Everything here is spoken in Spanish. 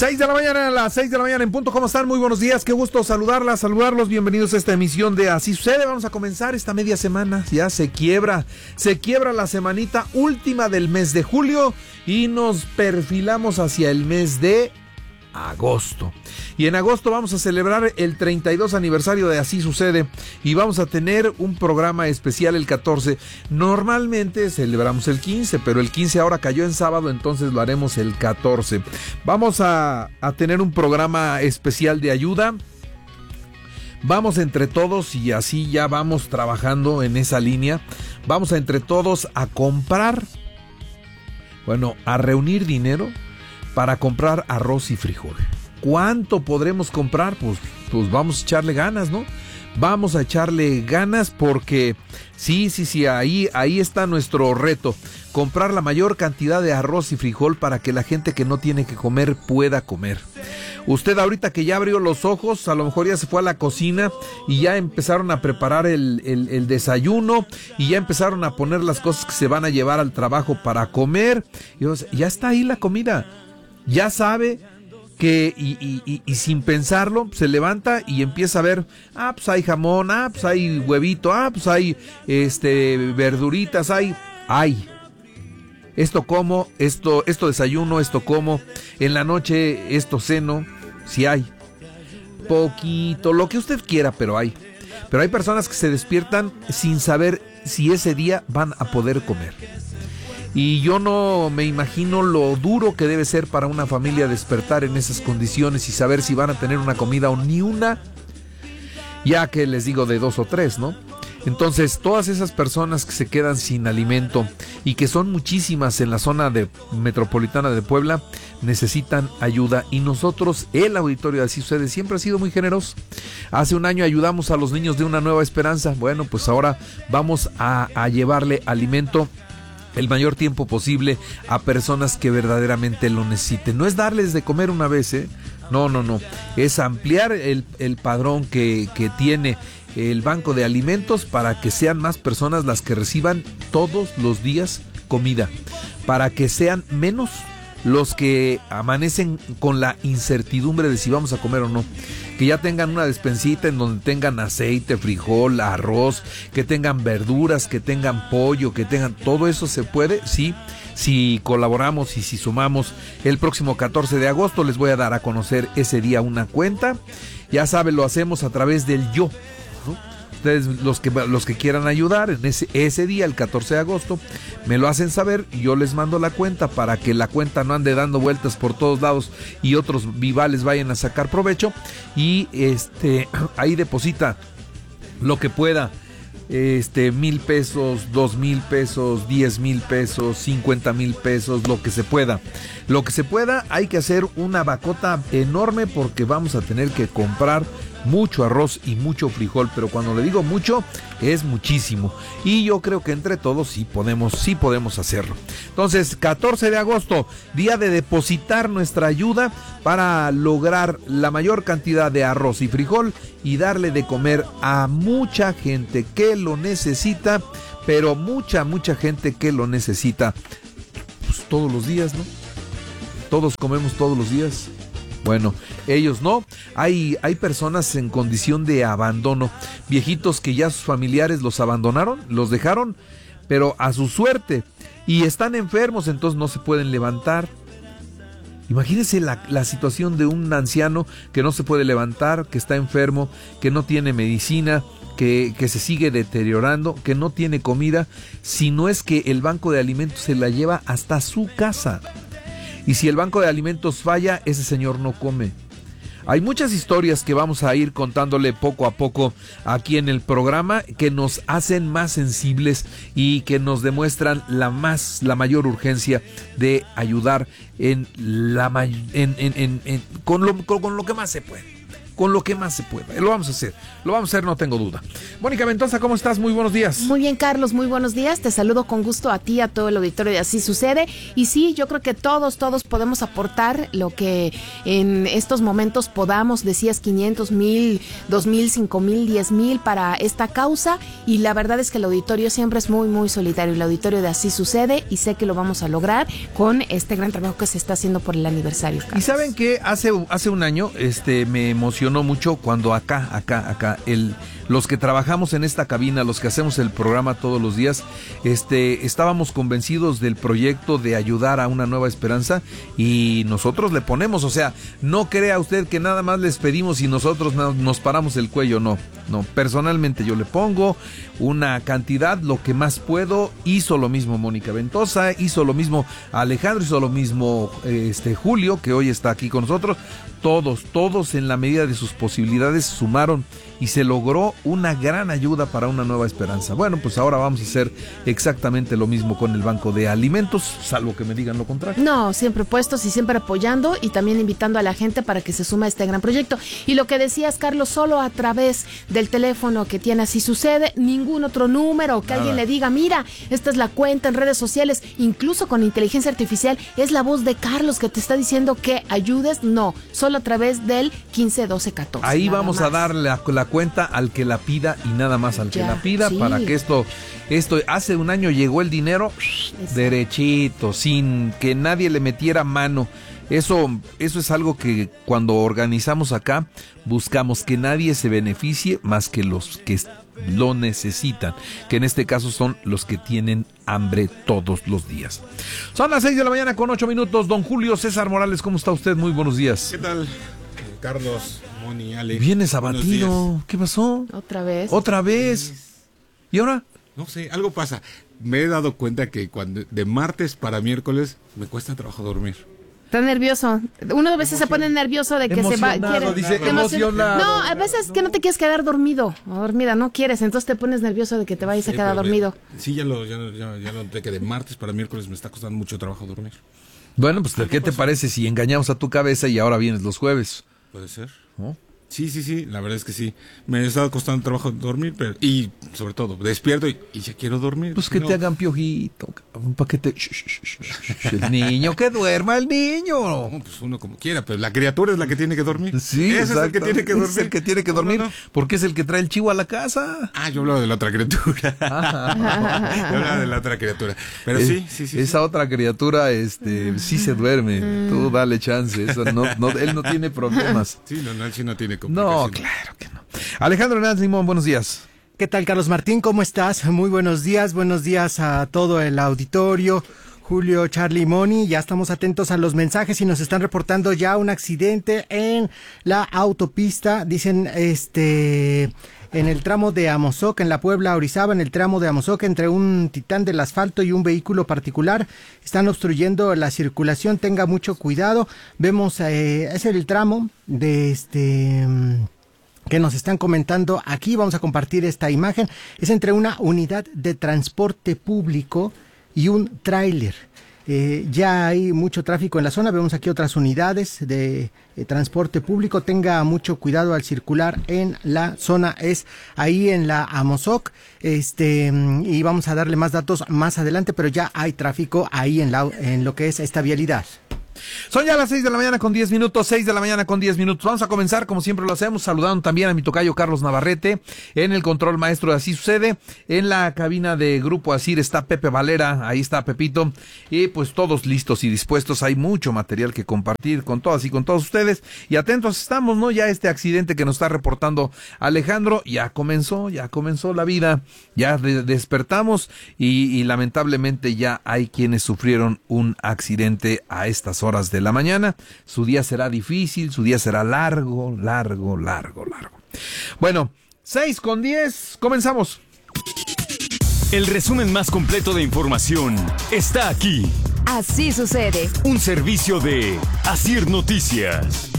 6 de la mañana, a las 6 de la mañana en punto. ¿Cómo están? Muy buenos días, qué gusto saludarlos. Bienvenidos a esta emisión de Así Sucede. Vamos a comenzar esta media semana. Ya se quiebra la semanita última del mes de julio y nos perfilamos hacia el mes de agosto. Y en agosto vamos a celebrar el 32 aniversario de Así Sucede y vamos a tener un programa especial el 14. Normalmente celebramos el 15, pero el 15 ahora cayó en sábado, entonces lo haremos el 14. Vamos a tener un programa especial de ayuda. Vamos entre todos y así ya vamos trabajando en esa línea. Vamos a entre todos a comprar, a reunir dinero para comprar arroz y frijol. ¿Cuánto podremos comprar? Pues vamos a echarle ganas, ¿no? Vamos a echarle ganas porque sí, ahí está nuestro reto. Comprar la mayor cantidad de arroz y frijol para que la gente que no tiene que comer pueda comer. Usted ahorita que ya abrió los ojos, a lo mejor ya se fue a la cocina y ya empezaron a preparar el desayuno y ya empezaron a poner las cosas que se van a llevar al trabajo para comer. Y ya está ahí la comida. Ya sabe que y sin pensarlo se levanta y empieza a ver, pues hay jamón, pues hay huevito, pues hay verduritas, hay esto como, esto desayuno, esto como, en la noche esto ceno, si hay poquito, lo que usted quiera, pero hay personas que se despiertan sin saber si ese día van a poder comer. Y yo no me imagino lo duro que debe ser para una familia despertar en esas condiciones y saber si van a tener una comida o ni una, ya que les digo de 2 o 3, ¿no? Entonces, todas esas personas que se quedan sin alimento y que son muchísimas en la zona metropolitana de Puebla, necesitan ayuda. Y nosotros, el auditorio de Así Sucede, siempre ha sido muy generoso. Hace un año ayudamos a los niños de Una Nueva Esperanza. Bueno, pues ahora vamos a llevarle alimento el mayor tiempo posible a personas que verdaderamente lo necesiten. No es darles de comer una vez, No. Es ampliar el padrón que tiene el Banco de Alimentos para que sean más personas las que reciban todos los días comida. Para que sean menos los que amanecen con la incertidumbre de si vamos a comer o no. Que ya tengan una despensita en donde tengan aceite, frijol, arroz, que tengan verduras, que tengan pollo, que tengan... Todo eso se puede, sí, si colaboramos y si sumamos. El próximo 14 de agosto les voy a dar a conocer ese día una cuenta. Ya saben, lo hacemos a través del Yo, ¿no? Ustedes, los que quieran ayudar en ese día, el 14 de agosto, me lo hacen saber y yo les mando la cuenta para que la cuenta no ande dando vueltas por todos lados y otros vivales vayan a sacar provecho. Y ahí deposita lo que pueda, 1,000 pesos, 2,000 pesos, 10,000 pesos, 50,000 pesos, lo que se pueda. Lo que se pueda, hay que hacer una bacota enorme porque vamos a tener que comprar mucho arroz y mucho frijol, pero cuando le digo mucho, es muchísimo. Y yo creo que entre todos sí podemos hacerlo. Entonces, 14 de agosto, día de depositar nuestra ayuda para lograr la mayor cantidad de arroz y frijol y darle de comer a mucha gente que lo necesita, pero mucha gente que lo necesita, pues todos los días, ¿no? Todos comemos todos los días. Bueno, ellos no. Hay personas en condición de abandono, viejitos que ya sus familiares los abandonaron, los dejaron, pero a su suerte, y están enfermos, entonces no se pueden levantar. Imagínense la situación de un anciano que no se puede levantar, que está enfermo, que no tiene medicina, que se sigue deteriorando, que no tiene comida, si no es que el Banco de Alimentos se la lleva hasta su casa. Y si el Banco de Alimentos falla, ese señor no come. Hay muchas historias que vamos a ir contándole poco a poco aquí en el programa que nos hacen más sensibles y que nos demuestran la mayor urgencia de ayudar con lo que más se puede. con lo que más se pueda. Lo vamos a hacer, no tengo duda. Mónica Ventosa, ¿cómo estás? Muy buenos días. Muy bien, Carlos, muy buenos días. Te saludo con gusto a ti, a todo el auditorio de Así Sucede. Y sí, yo creo que todos podemos aportar lo que en estos momentos podamos. Decías 500, 1000, 2000, 5000, 10,000 para esta causa. Y la verdad es que el auditorio siempre es muy, muy solidario. El auditorio de Así Sucede, y sé que lo vamos a lograr con este gran trabajo que se está haciendo por el aniversario, Carlos. Y saben que hace un año me emocionó mucho cuando acá los que trabajamos en esta cabina, los que hacemos el programa todos los días, estábamos convencidos del proyecto de ayudar a Una Nueva Esperanza, y nosotros le ponemos, o sea, no crea usted que nada más les pedimos y nosotros nos paramos el cuello, no, personalmente yo le pongo una cantidad, lo que más puedo. Hizo lo mismo Mónica Ventosa, hizo lo mismo Alejandro, hizo lo mismo Julio, que hoy está aquí con nosotros. Todos en la medida de sus posibilidades sumaron y se logró una gran ayuda para Una Nueva Esperanza. Bueno, pues ahora vamos a hacer exactamente lo mismo con el Banco de Alimentos, salvo que me digan lo contrario. No, siempre puestos y siempre apoyando, y también invitando a la gente para que se sume a este gran proyecto. Y lo que decías, Carlos, solo a través del teléfono que tiene Así Sucede, ningún otro número, que alguien le diga, mira, esta es la cuenta en redes sociales, incluso con inteligencia artificial, es la voz de Carlos que te está diciendo que ayudes. No, solo a través del 15 12 14. Ahí vamos a darle la cuenta al que la pida, y nada más al que la pida, sí, para que esto hace un año llegó el dinero derechito, sin que nadie le metiera mano. Eso es algo que cuando organizamos acá buscamos que nadie se beneficie más que los que lo necesitan, que en este caso son los que tienen hambre todos los días. Son las 6 de la mañana con 8 minutos. Don Julio César Morales, ¿cómo está usted? Muy buenos días. ¿Qué tal, Carlos, Moni, Ale? Vienes abatido. ¿Qué pasó? ¿Otra vez? ¿Y ahora? No sé, algo pasa. Me he dado cuenta que cuando de martes para miércoles me cuesta trabajo dormir. Está nervioso. Uno a veces se pone nervioso de que se va. Emocionado. No, a veces que no te quieres quedar dormido o dormida, no quieres, entonces te pones nervioso de que te vayas a quedar dormido. Sí, ya lo noté, que de martes para miércoles me está costando mucho trabajo dormir. Bueno, pues ¿qué te parece si engañamos a tu cabeza y ahora vienes los jueves? Puede ser. ¿No? Sí, la verdad es que sí. Me ha estado costando trabajo dormir, y sobre todo, despierto y ya quiero dormir. Pues que te hagan piojito, un paquete. El niño, que duerma el niño. No, pues uno como quiera, pero la criatura es la que tiene que dormir. Sí, ese es el que tiene que dormir. Es el que tiene que dormir, no. Porque es el que trae el chivo a la casa. Yo hablaba de la otra criatura. Yo hablaba de la otra criatura. Pero sí. Esa otra criatura, sí se duerme. Tú dale chance. Eso él no tiene problemas. Sí, él sí no tiene. No, claro que no. Alejandro Hernández Limón, buenos días. ¿Qué tal, Carlos Martín? ¿Cómo estás? Muy buenos días a todo el auditorio. Julio, Charlie, Moni, ya estamos atentos a los mensajes y nos están reportando ya un accidente en la autopista, dicen en el tramo de Amozoc, en la Puebla Orizaba, en el tramo de Amozoc, entre un Titán del asfalto y un vehículo particular, están obstruyendo la circulación, tenga mucho cuidado. Vemos, es el tramo de que nos están comentando aquí, vamos a compartir esta imagen, es entre una unidad de transporte público y un tráiler. Ya hay mucho tráfico en la zona, vemos aquí otras unidades de transporte público, tenga mucho cuidado al circular en la zona, es ahí en la Amozoc, y vamos a darle más datos más adelante, pero ya hay tráfico ahí en lo que es esta vialidad. Son ya las 6 de la mañana con 10 minutos, 6 de la mañana con 10 minutos. Vamos a comenzar, como siempre lo hacemos, saludando también a mi tocayo Carlos Navarrete, en el control maestro de Así Sucede. En la cabina de Grupo Asir está Pepe Valera, ahí está Pepito, y pues todos listos y dispuestos. Hay mucho material que compartir con todas y con todos ustedes, y atentos estamos, ¿no? Ya este accidente que nos está reportando Alejandro, ya comenzó la vida, ya despertamos, y lamentablemente ya hay quienes sufrieron un accidente a estas horas de la mañana. Su día será difícil, su día será largo. Bueno, 6:10, comenzamos. El resumen más completo de información está aquí. Así Sucede. Un servicio de Asir Noticias.